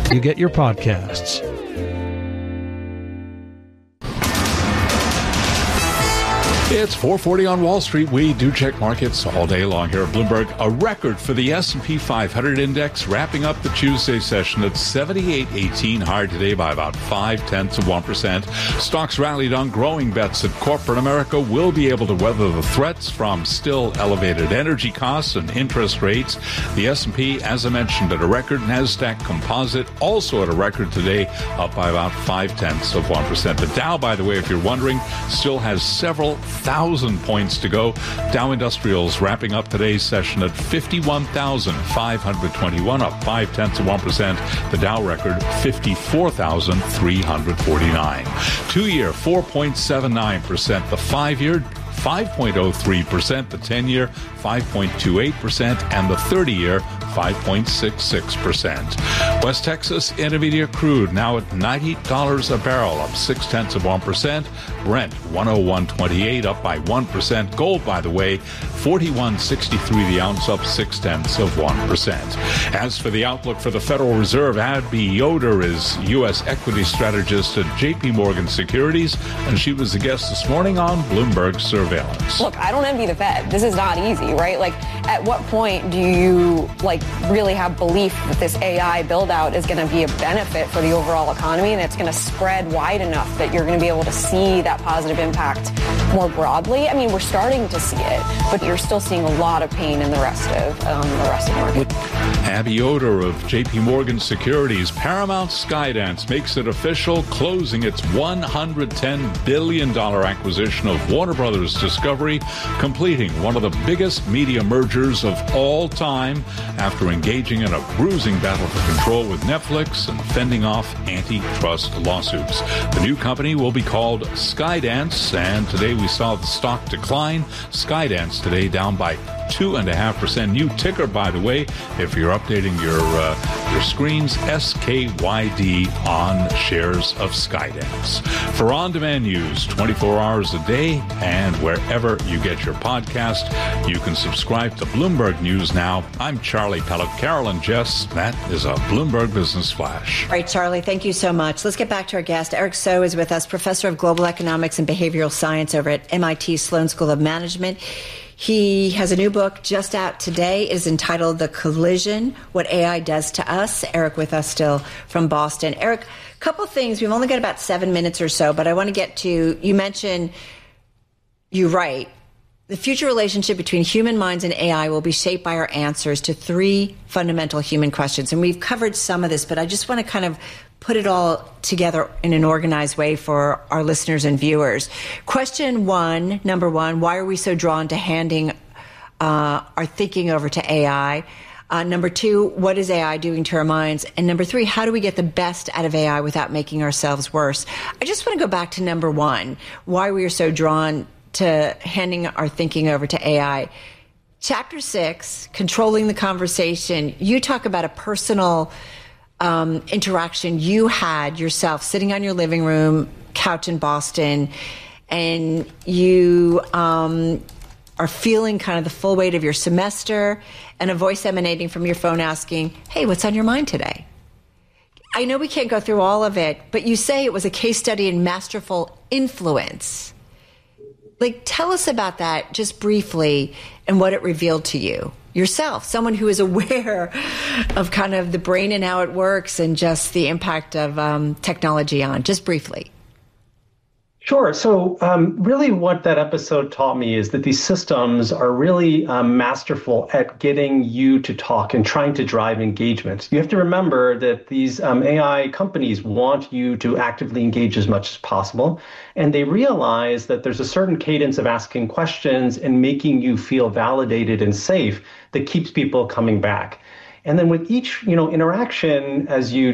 you get your podcasts. It's 4:40 on Wall Street. We do check markets all day long here at Bloomberg. A record for the S&P 500 index, wrapping up the Tuesday session at 78.18, higher today by about 0.5%. Stocks rallied on growing bets that corporate America will be able to weather the threats from still elevated energy costs and interest rates. The S&P, as I mentioned, at a record. NASDAQ Composite also at a record today, up by about 0.5%. The Dow, by the way, if you're wondering, still has several thousand points to go. Dow Industrials wrapping up today's session at 51,521, up 0.5%. The Dow record 54,349. 2-year 4.79%. The 5-year 5.03%, the 10-year 5.28%, and the 30-year 5.66%. West Texas Intermediate crude now at $90 a barrel, up 0.6%. Brent 101.28, up by 1%. Gold, by the way, 41.63 the ounce, up 0.6%. As for the outlook for the Federal Reserve, Abby Yoder is U.S. equity strategist at J.P. Morgan Securities, and she was the guest this morning on Bloomberg Surveillance. Look, I don't envy the Fed. This is not easy, right? Like, at what point do you, really have belief that this AI build-out is going to be a benefit for the overall economy and it's going to spread wide enough that you're going to be able to see that positive impact more broadly? I mean, we're starting to see it, but you're still seeing a lot of pain in the rest of the market. Abby Yoder of J.P. Morgan Securities. Paramount Skydance makes it official, closing its $110 billion acquisition of Warner Brothers Discovery, completing one of the biggest media mergers of all time after engaging in a bruising battle for control with Netflix and fending off antitrust lawsuits. The new company will be called Skydance, and today we saw the stock decline. Skydance today down by 2.5%. New ticker, by the way, if you're updating your screens, SKYD on shares of Skydance. For on-demand news 24 hours a day and wherever you get your podcast, you can subscribe to Bloomberg News Now. I'm Charlie Pellet. Carol and Jess, that is a Bloomberg Business Flash. All right, Charlie, thank you so much. Let's get back to our guest. Eric So is with us, professor of global economics and behavioral science over at MIT Sloan School of Management. He has a new book just out today. It is entitled The Collision, What AI Does to Us. Eric with us still from Boston. Eric, a couple things. We've only got about 7 minutes or so, but I want to get to, you mentioned, you write, the future relationship between human minds and AI will be shaped by our answers to 3 fundamental human questions. And we've covered some of this, but I just want to kind of put it all together in an organized way for our listeners and viewers. Question 1, number 1, why are we so drawn to handing our thinking over to AI? Number 2, what is AI doing to our minds? And number 3, how do we get the best out of AI without making ourselves worse? I just want to go back to number 1, why we are so drawn to handing our thinking over to AI. Chapter 6, Controlling the Conversation, you talk about a personal interaction you had yourself sitting on your living room couch in Boston, and you are feeling kind of the full weight of your semester, and a voice emanating from your phone asking, hey, what's on your mind today? I know we can't go through all of it, but you say it was a case study in masterful influence. Tell us about that just briefly and what it revealed to you yourself, someone who is aware of kind of the brain and how it works and just the impact of technology on, just briefly. Sure. So really what that episode taught me is that these systems are really masterful at getting you to talk and trying to drive engagement. You have to remember that these AI companies want you to actively engage as much as possible. And they realize that there's a certain cadence of asking questions and making you feel validated and safe that keeps people coming back. And then with each, interaction, as you